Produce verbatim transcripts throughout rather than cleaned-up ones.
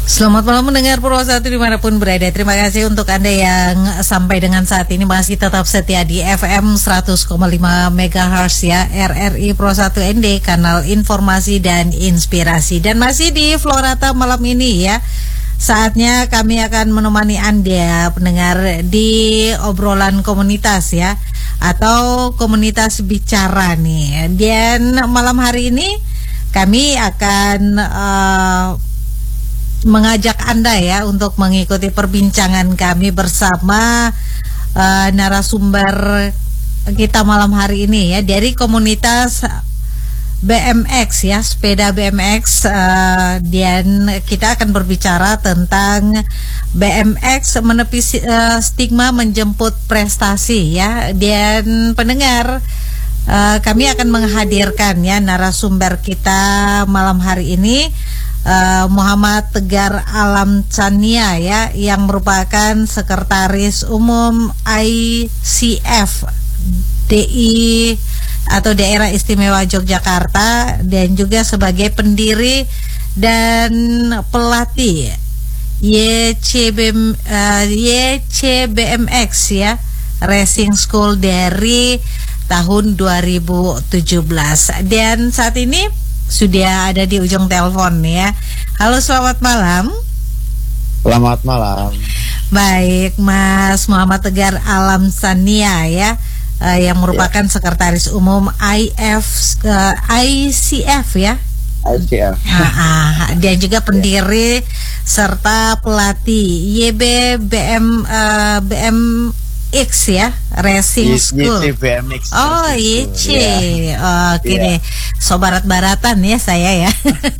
Selamat malam mendengar Purwosatu dimanapun berada. Terima kasih untuk Anda yang sampai dengan saat ini masih tetap setia di F M seratus koma lima megahertz ya, R R I Purwosatu N D, kanal informasi dan inspirasi. Dan masih di Florata malam ini ya, saatnya kami akan menemani Anda pendengar di obrolan komunitas ya, atau komunitas bicara nih. Dan malam hari ini kami akan uh, mengajak Anda ya untuk mengikuti perbincangan kami bersama uh, narasumber kita malam hari ini ya, dari komunitas B M X ya, sepeda B M X, uh, dan kita akan berbicara tentang B M X menepis uh, stigma menjemput prestasi ya. Dan pendengar, uh, kami akan menghadirkan ya narasumber kita malam hari ini, Uh, Muhammad Tegar Alamtsania ya, yang merupakan Sekretaris Umum I C F D I atau Daerah Istimewa Yogyakarta, dan juga sebagai pendiri dan pelatih Y C B, uh, Y C B M X ya, Racing School dari tahun dua ribu tujuh belas. Dan saat ini sudah ada di ujung telepon ya. Halo, selamat malam. Selamat malam. Baik, Mas Muhammad Tegar Alamtsania ya, uh, yang merupakan ya. Sekretaris Umum I F uh, I C F ya. I C F. Ah, ah, dan juga pendiri ya. serta pelatih Y B B M uh, B M X ya, Racing School. Y C B M X. Oh, Y C. Yeah. Oke yeah. deh. So barat-baratan ya saya ya.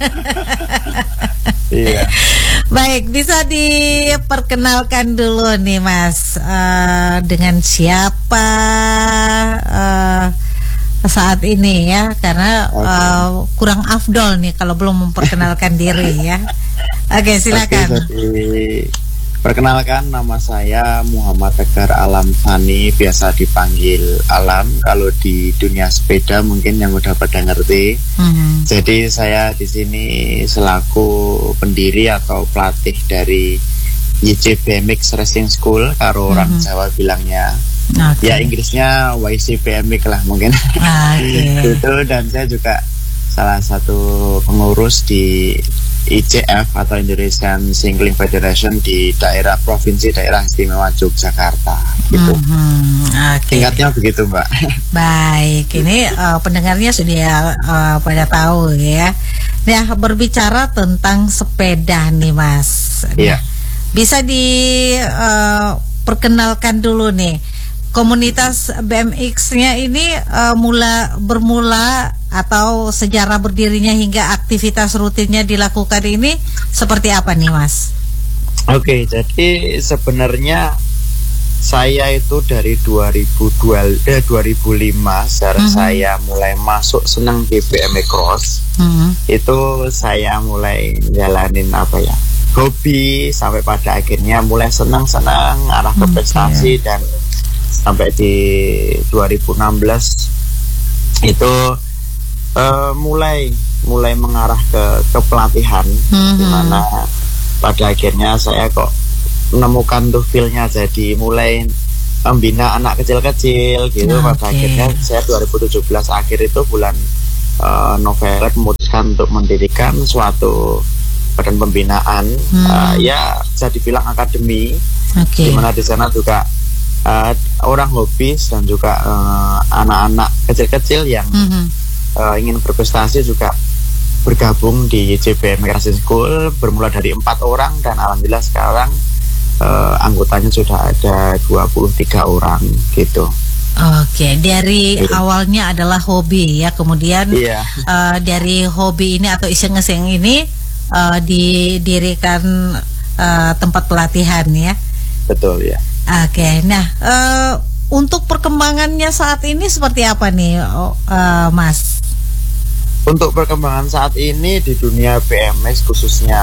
Iya. Baik, bisa diperkenalkan dulu nih Mas, uh, dengan siapa uh, saat ini ya, karena okay. uh, kurang afdol nih kalau belum memperkenalkan diri ya. Oke, okay, silakan. Okay, perkenalkan, nama saya Muhammad Tegar Alamtsani, biasa dipanggil Alam kalau di dunia sepeda mungkin yang udah pada ngerti. Mm-hmm. Jadi saya di sini selaku pendiri atau pelatih dari Y C B M X Racing School, kalau mm-hmm. orang Jawa bilangnya. Okay. Ya Inggrisnya Y C B M X lah mungkin. Okay. Gitu, dan saya juga salah satu pengurus di I C F atau Indonesian Cycling Federation di daerah provinsi daerah istimewa Yogyakarta gitu. Mm-hmm, okay. Singkatnya begitu, Mbak. Baik, ini uh, pendengarnya sudah uh, pada tahu ya. Nah, berbicara tentang sepeda nih Mas. Iya. Nah, bisa diperkenalkan uh, dulu nih, komunitas B M X-nya ini uh, mula bermula atau sejarah berdirinya hingga aktivitas rutinnya dilakukan ini seperti apa nih Mas? Oke, jadi sebenarnya saya itu dari dua ribu dua, eh, dua ribu lima saat mm-hmm. saya mulai masuk senang di B M X Cross. Mm-hmm. Itu saya mulai jalanin apa ya, hobi, sampai pada akhirnya mulai senang-senang arah ke prestasi. Okay. Dan sampai di dua ribu enam belas itu uh, mulai mulai mengarah ke kepelatihan, mm-hmm. dimana pada akhirnya saya kok menemukan tuh feel-nya, jadi mulai membina anak kecil-kecil gitu. Okay. Pada akhirnya saya dua ribu tujuh belas akhir itu bulan uh, November memutuskan untuk mendirikan suatu badan pembinaan, mm. uh, ya bisa dibilang akademi, okay. dimana di sana juga Uh, orang hobis dan juga uh, anak-anak kecil-kecil yang mm-hmm. uh, ingin berprestasi juga bergabung di Y C B M X Racing School, bermula dari empat orang dan alhamdulillah sekarang uh, anggotanya sudah ada dua puluh tiga orang gitu. Oke, dari gitu. Awalnya adalah hobi ya, kemudian yeah. uh, dari hobi ini atau iseng-iseng ini uh, didirikan uh, tempat pelatihan ya. Betul ya. Oke, nah uh, untuk perkembangannya saat ini seperti apa nih, uh, Mas? Untuk perkembangan saat ini di dunia B M X khususnya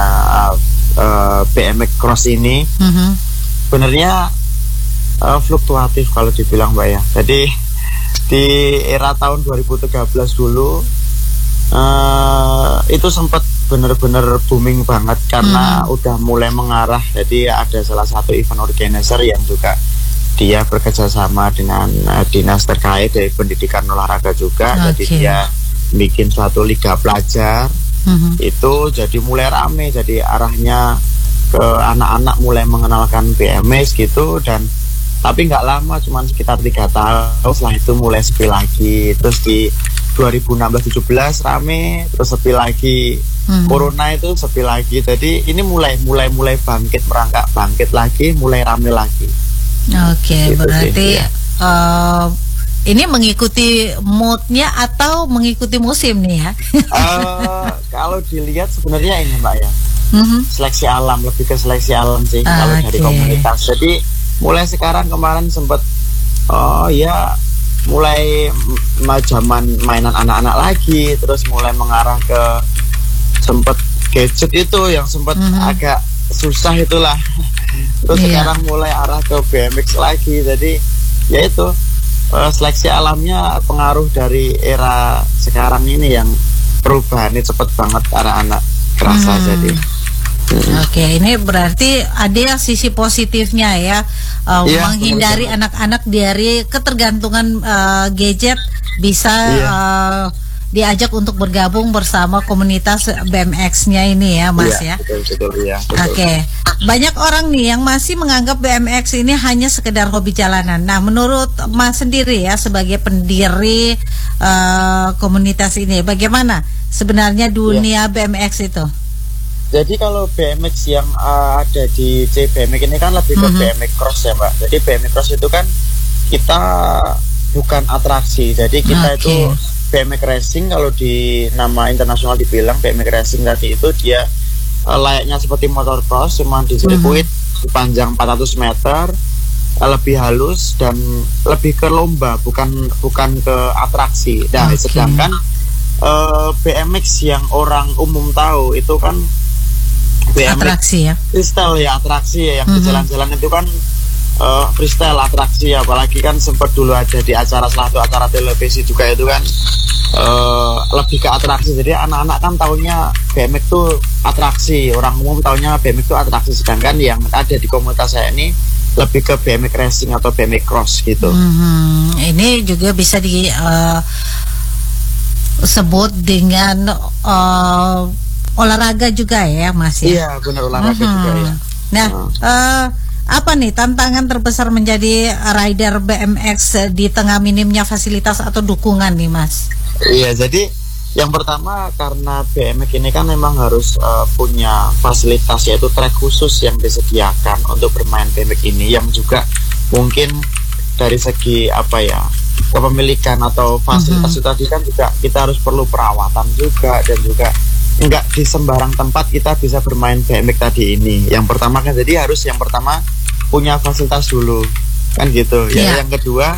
uh, B M X Cross ini, mm-hmm. sebenarnya uh, fluktuatif kalau dibilang, Mbak ya. Jadi di era tahun dua ribu tiga belas dulu uh, itu sempat bener-bener booming banget karena hmm. udah mulai mengarah. Jadi ada salah satu event organizer yang juga dia bekerja sama dengan uh, dinas terkait dari pendidikan olahraga juga. Okay. Jadi dia bikin suatu liga pelajar. Hmm. Itu jadi mulai rame. Jadi arahnya ke anak-anak mulai mengenalkan B M X gitu. Dan tapi nggak lama, cuman sekitar tiga tahun setelah itu mulai sepi lagi. Terus di dua ribu enam belas tujuh belas rame, terus sepi lagi. Hmm. Corona itu sepi lagi. Jadi ini mulai mulai mulai bangkit, merangkak bangkit lagi, mulai rame lagi. Oke, okay, gitu berarti sih, ya. uh, ini mengikuti moodnya atau mengikuti musim nih ya? uh, kalau dilihat sebenarnya ini Mbak ya, mm-hmm. seleksi alam, lebih ke seleksi alam sih. uh, kalau okay. dari komunitas. Jadi mulai sekarang, kemarin sempat oh ya mulai zaman mainan anak-anak lagi, terus mulai mengarah ke sempat gadget itu yang sempat mm-hmm. agak susah itulah. Terus yeah. sekarang mulai arah ke B M X lagi. Jadi ya itu uh, seleksi alamnya pengaruh dari era sekarang ini yang perubahannya cepat banget anak-anak kerasa. hmm. Jadi hmm. Oke, okay, ini berarti ada sisi positifnya ya, uh, yeah, menghindari bener. anak-anak dari ketergantungan uh, gadget, bisa yeah. uh, diajak untuk bergabung bersama komunitas B M X-nya ini ya Mas ya. ya? Betul, betul, ya, betul. Oke, okay. Banyak orang nih yang masih menganggap B M X ini hanya sekedar hobi jalanan. Nah, menurut Mas sendiri ya sebagai pendiri uh, komunitas ini, bagaimana sebenarnya dunia ya. B M X itu? Jadi kalau B M X yang uh, ada di C B M X ini kan lebih ke mm-hmm. B M X cross ya Mbak. Jadi B M X cross itu kan kita bukan atraksi. Jadi kita okay. itu B M X racing, kalau di nama internasional dibilang B M X racing tadi itu dia uh, layaknya seperti motor cross, cuma di sirkuit mm-hmm. sepanjang empat ratus meter, uh, lebih halus dan lebih ke lomba, bukan bukan ke atraksi. Nah, okay. sedangkan uh, B M X yang orang umum tahu itu kan B M X atraksi ya, freestyle ya, atraksi ya, yang mm-hmm. di jalan-jalan itu kan uh, freestyle atraksi, apalagi kan sempat dulu ada di acara salah satu acara televisi juga itu kan uh, lebih ke atraksi. Jadi anak-anak kan taunya B M X itu atraksi, orang umum taunya B M X itu atraksi, sedangkan yang ada di komunitas saya ini lebih ke B M X racing atau B M X cross gitu. Hmm, ini juga bisa di uh, sebut dengan uh, olahraga juga ya Mas ya? Iya benar, olahraga hmm. juga ya. Nah, hmm. uh, apa nih tantangan terbesar menjadi rider B M X di tengah minimnya fasilitas atau dukungan nih Mas? Iya, jadi yang pertama karena B M X ini kan memang harus uh, punya fasilitas, yaitu trek khusus yang disediakan untuk bermain B M X ini, yang juga mungkin dari segi apa ya, kepemilikan atau fasilitas mm-hmm. itu tadi kan juga kita harus perlu perawatan juga, dan juga enggak di sembarang tempat kita bisa bermain B M X tadi ini. Yang pertama kan, jadi harus yang pertama punya fasilitas dulu kan gitu ya. Yeah. Yang kedua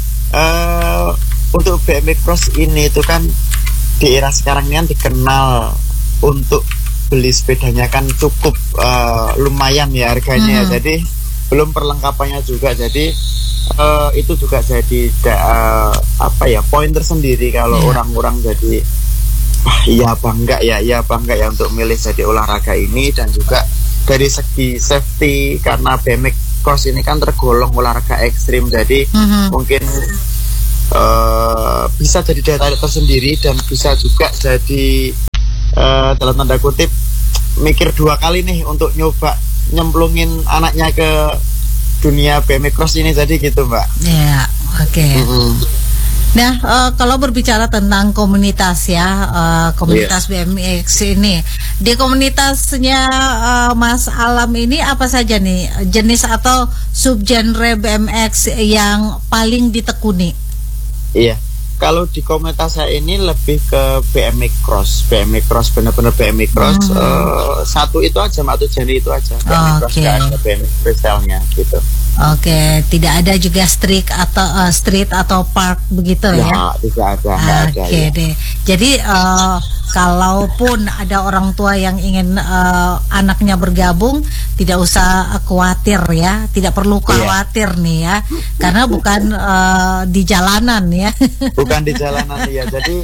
uh, untuk B M X cross ini itu kan di era sekarang ini kan dikenal untuk beli sepedanya kan cukup uh, lumayan ya harganya. Mm-hmm. Jadi belum perlengkapannya juga, jadi uh, itu juga jadi uh, apa ya, poin tersendiri kalau yeah. orang-orang jadi ah, iya bangga ya, iya bangga ya untuk milih jadi olahraga ini. Dan juga dari segi safety, karena B M X cross ini kan tergolong olahraga ekstrim, jadi mm-hmm. mungkin uh, bisa jadi daya tarik tersendiri, dan bisa juga jadi uh, dalam tanda kutip mikir dua kali nih untuk nyoba nyemplungin anaknya ke dunia B M X cross ini, jadi gitu Mbak. Iya, oke. Okay. Mm-hmm. Nah, uh, kalau berbicara tentang komunitas ya, uh, komunitas yeah. B M X ini, di komunitasnya uh, Mas Alam ini apa saja nih jenis atau subgenre B M X yang paling ditekuni? Iya, kalau di komunitas saya ini lebih ke B M X cross, B M X cross benar-benar B M X cross. Hmm. Uh, satu itu aja, satu jenis itu aja. B M X cross, nggak ada B M X freestyle-nya gitu. Oke, okay. Tidak ada juga street atau uh, street atau park begitu ya? Ya, tidak ada. Oke okay, ya. deh. Jadi uh, kalaupun ada orang tua yang ingin uh, anaknya bergabung, tidak usah khawatir ya, tidak perlu khawatir yeah. nih ya, karena bukan uh, di jalanan ya. Bukan di jalanan ya. Jadi B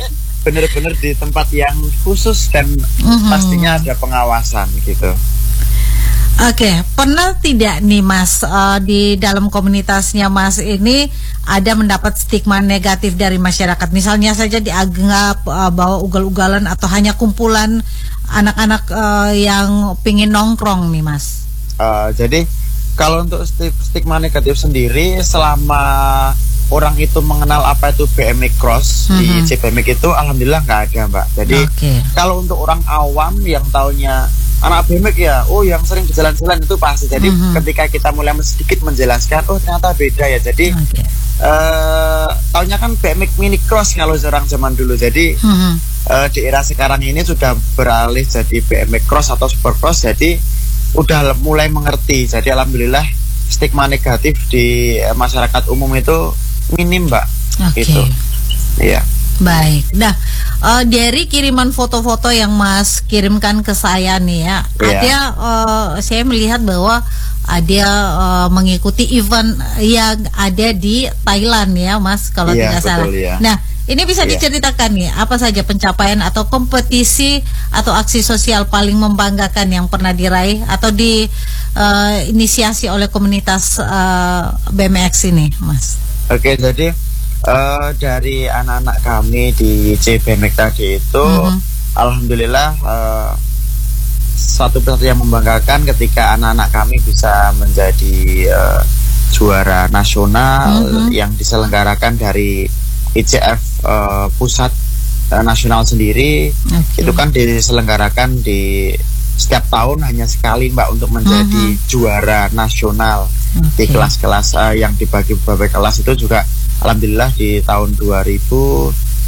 benar-benar di tempat yang khusus dan mm-hmm. pastinya ada pengawasan gitu. Oke, okay. Pernah tidak nih Mas uh, di dalam komunitasnya Mas ini ada mendapat stigma negatif dari masyarakat? Misalnya saja dianggap uh, bahwa ugal-ugalan atau hanya kumpulan anak-anak uh, yang pingin nongkrong nih Mas? Uh, jadi kalau untuk stigma negatif sendiri, selama orang itu mengenal apa itu B M X Cross mm-hmm. di C B M X itu alhamdulillah nggak ada Mbak. Jadi okay. kalau untuk orang awam yang taunya anak B M X ya, oh yang sering berjalan-jalan itu pasti. Jadi mm-hmm. ketika kita mulai sedikit menjelaskan, oh ternyata beda ya. Jadi okay. uh, taunya kan B M X mini cross kalau orang zaman dulu. Jadi mm-hmm. uh, di era sekarang ini sudah beralih jadi B M X cross atau supercross. Jadi udah mulai mengerti. Jadi alhamdulillah stigma negatif di uh, masyarakat umum itu minim Mbak. Okay. Gitu. Iya. Baik, nah uh, dari kiriman foto-foto yang Mas kirimkan ke saya nih ya, yeah. ada uh, saya melihat bahwa ada uh, mengikuti event yang ada di Thailand ya Mas, kalau yeah, tidak betul, salah. Yeah. Nah ini bisa yeah. diceritakan nih apa saja pencapaian atau kompetisi atau aksi sosial paling membanggakan yang pernah diraih atau diinisiasi uh, oleh komunitas uh, B M X ini, Mas? Oke, okay, jadi Uh, dari anak-anak kami di C B M X tadi itu mm-hmm. alhamdulillah uh, satu persatu yang membanggakan ketika anak-anak kami bisa menjadi uh, juara nasional mm-hmm. yang diselenggarakan dari I C F uh, pusat uh, nasional sendiri. Okay. Itu kan diselenggarakan di setiap tahun hanya sekali Mbak untuk menjadi mm-hmm. juara nasional. Okay. Di kelas-kelas uh, yang dibagi beberapa kelas itu juga alhamdulillah di tahun dua ribu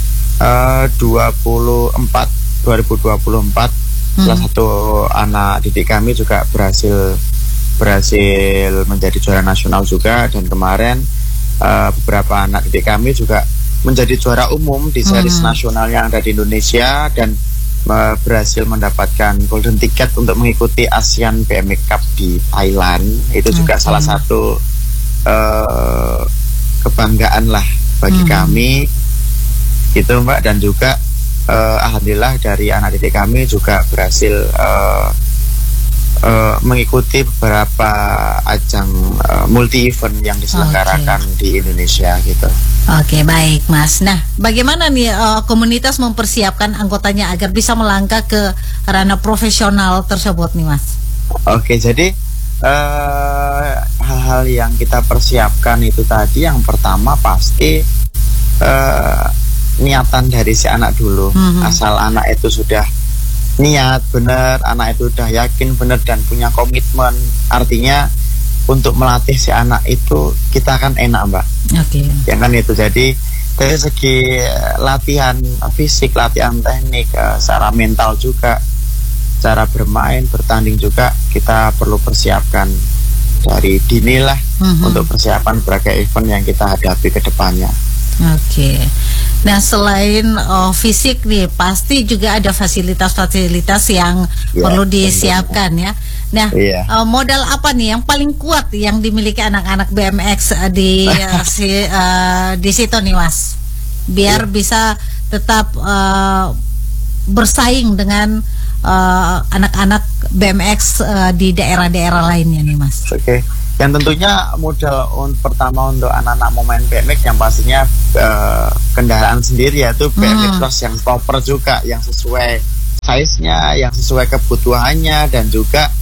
dua puluh empat hmm. salah satu anak didik kami juga berhasil berhasil menjadi juara nasional juga, dan kemarin uh, beberapa anak didik kami juga menjadi juara umum di series hmm. nasional yang ada di Indonesia, dan uh, berhasil mendapatkan golden ticket untuk mengikuti ASEAN B M X Cup di Thailand. Itu juga hmm. salah satu uh, kebanggaan lah bagi hmm. kami gitu Mbak, dan juga uh, alhamdulillah dari anak didik kami juga berhasil uh, uh, mengikuti beberapa ajang uh, multi event yang diselenggarakan okay. di Indonesia gitu. Oke, okay, baik Mas. Nah, bagaimana nih uh, komunitas mempersiapkan anggotanya agar bisa melangkah ke ranah profesional tersebut nih Mas? Oke, okay, jadi Uh, hal-hal yang kita persiapkan itu tadi, yang pertama pasti uh, niatan dari si anak dulu. Mm-hmm. Asal anak itu sudah niat benar, anak itu sudah yakin benar dan punya komitmen, artinya untuk melatih si anak itu kita akan enak Mbak. Oke. Okay. Ya kan itu. Jadi dari segi latihan fisik, latihan teknik, uh, secara mental juga, cara bermain, bertanding juga kita perlu persiapkan dari dini lah mm-hmm. untuk persiapan berbagai event yang kita hadapi ke depannya. Oke. Okay. Nah, selain uh, fisik nih, pasti juga ada fasilitas-fasilitas yang yeah, perlu disiapkan ya. Nah, yeah. uh, modal apa nih yang paling kuat yang dimiliki anak-anak B M X uh, di uh, si, uh, di situ nih Mas, biar yeah. bisa tetap uh, bersaing dengan Uh, anak-anak B M X uh, di daerah-daerah lainnya nih Mas. Oke, okay. Yang tentunya modal un- pertama untuk anak-anak mau main B M X yang pastinya uh, kendaraan sendiri, yaitu B M X hmm. Cross yang proper juga, yang sesuai size-nya, yang sesuai kebutuhannya, dan juga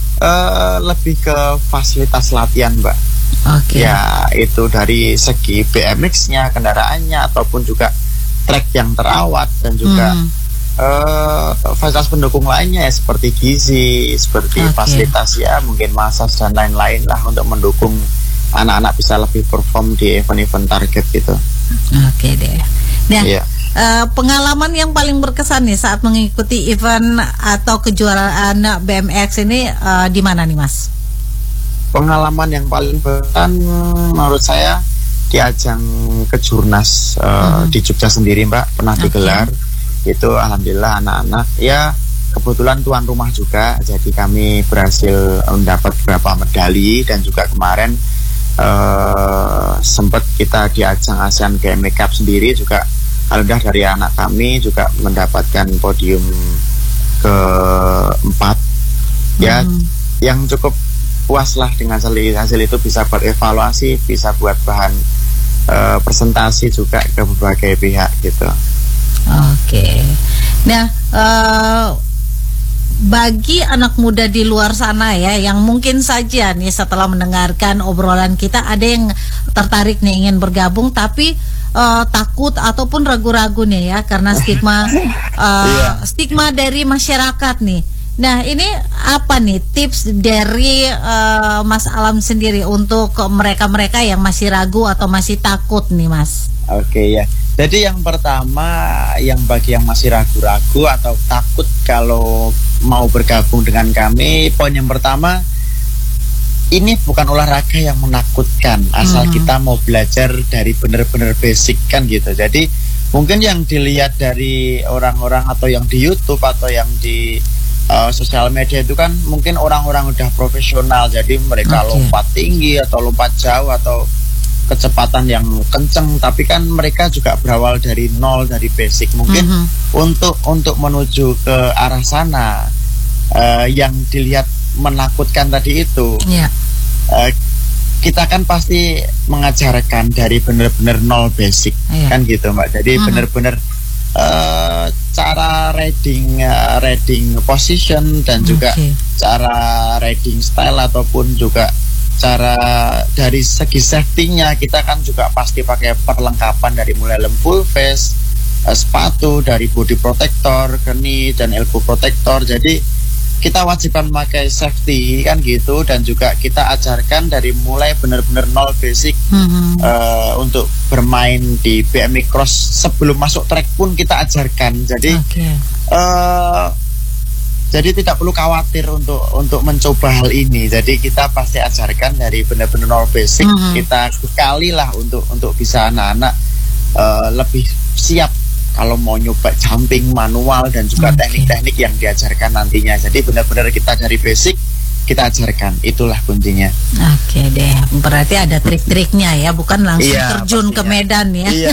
uh, lebih ke fasilitas latihan Mbak. Oke. Okay. Ya itu dari segi B M X-nya, kendaraannya, ataupun juga track yang terawat, dan juga hmm. Uh, fasilitas pendukung lainnya ya seperti gizi, seperti okay. fasilitas ya mungkin massage dan lain-lain lah untuk mendukung anak-anak bisa lebih perform di event-event target gitu. Oke okay deh. Nah, yeah. uh, pengalaman yang paling berkesan nih saat mengikuti event atau kejuaraan B M X ini uh, di mana nih Mas? Pengalaman yang paling berkesan menurut saya di ajang Kejurnas uh, hmm. di Jogja sendiri Mbak, pernah okay. digelar. Itu alhamdulillah anak-anak ya kebetulan tuan rumah juga, jadi kami berhasil mendapat beberapa medali, dan juga kemarin uh, sempat kita di ajang ASEAN B M X Cup sendiri juga alhamdulillah dari anak kami juga mendapatkan podium keempat. Ya, hmm. yang cukup puas lah dengan hasil, hasil itu, bisa berevaluasi, bisa buat bahan uh, presentasi juga ke berbagai pihak gitu. Oke. Nah, uh, bagi anak muda di luar sana ya, yang mungkin saja nih setelah mendengarkan obrolan kita ada yang tertarik nih ingin bergabung tapi uh, takut ataupun ragu-ragu nih ya karena stigma uh, yeah. stigma dari masyarakat nih. Nah, ini apa nih tips dari uh, Mas Alam sendiri untuk mereka-mereka yang masih ragu atau masih takut nih, Mas? Oke, okay, ya. Jadi yang pertama, yang bagi yang masih ragu-ragu atau takut kalau mau bergabung dengan kami, poin yang pertama, ini bukan olahraga yang menakutkan, asal mm-hmm. kita mau belajar dari benar-benar basic kan gitu. Jadi mungkin yang dilihat dari orang-orang atau yang di YouTube atau yang di uh, sosial media itu kan mungkin orang-orang udah profesional, jadi mereka okay. lompat tinggi atau lompat jauh atau kecepatan yang kenceng, tapi kan mereka juga berawal dari nol, dari basic. Mungkin mm-hmm. untuk untuk menuju ke arah sana uh, yang dilihat menakutkan tadi itu, yeah. uh, kita kan pasti mengajarkan dari benar-benar nol basic, yeah. kan gitu Mbak. Jadi mm-hmm. benar-benar uh, cara reading uh, reading position dan juga okay. cara reading style ataupun juga cara dari segi safety-nya, kita kan juga pasti pakai perlengkapan dari mulai full face, uh, sepatu, dari body protector, knee dan elbow protector. Jadi kita wajibkan memakai safety kan gitu, dan juga kita ajarkan dari mulai benar-benar nol basic mm-hmm. uh, untuk bermain di B M X cross. Sebelum masuk track pun kita ajarkan. Jadi okay. uh, Jadi tidak perlu khawatir untuk untuk mencoba hal ini. Jadi kita pasti ajarkan dari benar-benar nol basic. Mm-hmm. Kita sekali lah untuk untuk bisa anak-anak uh, lebih siap kalau mau nyoba jumping manual dan juga okay. teknik-teknik yang diajarkan nantinya. Jadi benar-benar kita dari basic kita ajarkan, itulah kuncinya. Oke okay deh, berarti ada trik-triknya ya, bukan langsung iya, terjun pastinya. Ke medan ya. Iya,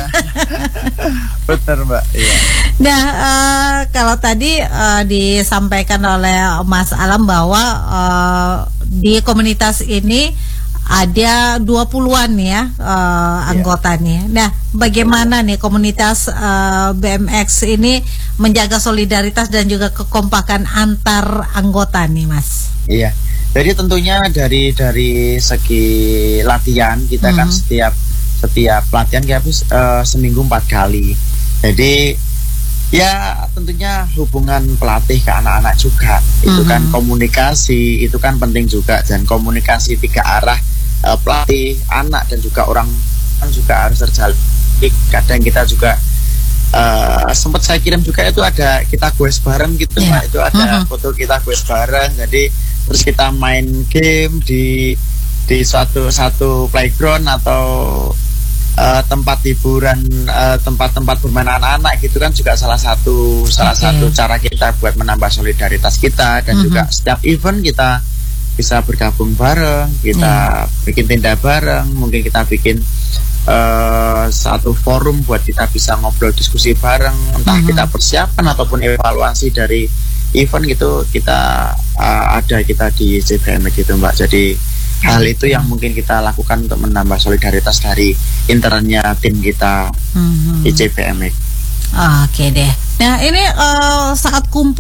benar Mbak. Iya. Nah, uh, kalau tadi uh, disampaikan oleh Mas Alam bahwa uh, di komunitas ini ada dua puluhan ya uh, anggotanya. Nah, bagaimana nih komunitas uh, B M X ini menjaga solidaritas dan juga kekompakan antar anggota nih, Mas? Iya. Jadi tentunya dari dari segi latihan kita hmm. kan setiap setiap latihan kita uh, seminggu empat kali. Jadi ya tentunya hubungan pelatih ke anak-anak juga itu mm-hmm. kan komunikasi itu kan penting juga, dan komunikasi tiga arah uh, pelatih, anak dan juga orang kan juga harus terjalin. Kadang kita juga uh, sempat saya kirim juga itu ada kita goes bareng gitu yeah. Pak, itu ada mm-hmm. foto kita goes bareng. Jadi terus kita main game di di suatu satu playground atau Uh, tempat hiburan, uh, tempat-tempat bermain anak-anak gitu kan juga salah satu salah okay. satu cara kita buat menambah solidaritas kita, dan mm-hmm. juga setiap event kita bisa bergabung bareng, kita yeah. bikin tenda bareng, mungkin kita bikin uh, satu forum buat kita bisa ngobrol diskusi bareng, entah mm-hmm. kita persiapan ataupun evaluasi dari event gitu, kita uh, ada kita di J B M gitu Mbak. Jadi hal itu yang mungkin kita lakukan untuk menambah solidaritas dari internalnya tim kita mm-hmm. di J B M X. Oke deh. Nah ini uh, saat kumpul